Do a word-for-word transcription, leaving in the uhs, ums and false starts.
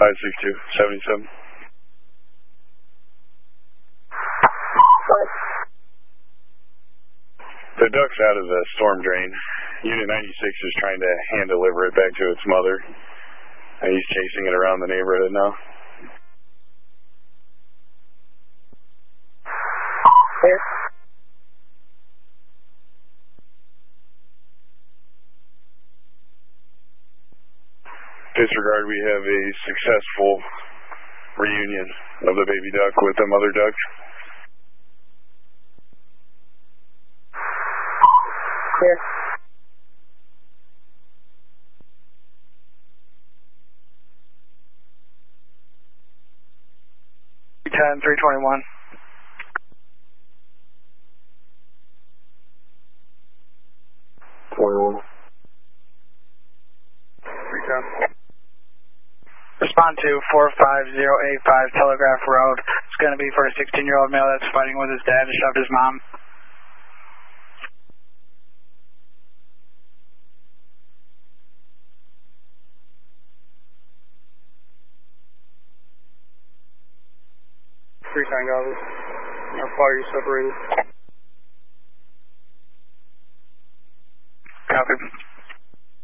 five six two, seventy-seven. The duck's out of the storm drain. Unit ninety-six is trying to hand deliver it back to its mother. And he's chasing it around the neighborhood now. Clear. Disregard, we have a successful reunion of the baby duck with the mother duck. Clear. ten, three twenty-one. twenty-one. three ten. Respond to four five zero eight five Telegraph Road. It's going to be for a sixteen-year-old male that's fighting with his dad and shoved his mom. Three Tango. How far are you separated?